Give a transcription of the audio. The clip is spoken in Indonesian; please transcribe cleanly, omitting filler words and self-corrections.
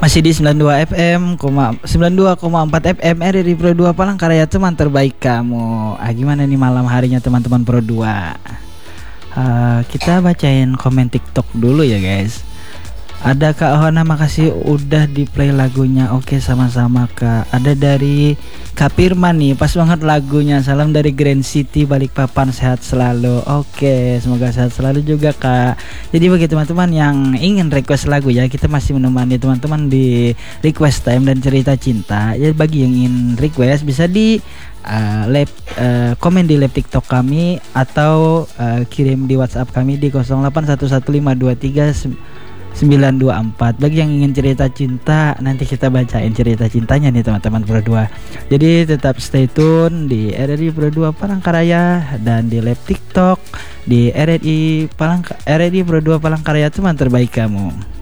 Masih di 92,4 FM RRI Pro 2 Palangkaraya, teman terbaik kamu. Gimana nih malam harinya teman-teman Pro 2? Kita bacain komen TikTok dulu ya guys. Ada Kak Hona, makasih udah di play lagunya. Oke, sama-sama Kak. Ada dari Kak Firman nih, pas banget lagunya. Salam dari Grand City Balikpapan, sehat selalu. Oke, semoga sehat selalu juga Kak. Jadi bagi teman-teman yang ingin request lagu ya, kita masih menemani teman-teman di request time dan cerita cinta. Jadi bagi yang ingin request bisa di komen di live TikTok kami atau kirim di WhatsApp kami di 0811523924. Bagi yang ingin cerita cinta, nanti kita bacain cerita cintanya nih teman-teman Pro 2. Jadi tetap stay tune di RRI Pro 2 Palangkaraya dan di live TikTok di RRI Pro 2 Palangkaraya, teman terbaik kamu.